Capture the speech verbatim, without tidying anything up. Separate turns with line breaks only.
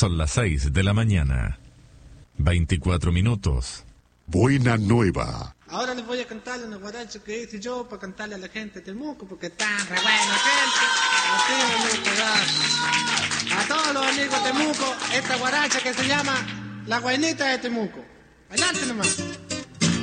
Son las seis de la mañana. veinticuatro minutos.
Buena nueva.
Ahora les voy a cantarle una guaracha que hice yo para cantarle a la gente de Temuco, porque están re buena gente. Así me gusta. A todos los amigos de Temuco, esta guaracha que se llama La Guainita de Temuco. Adelante nomás.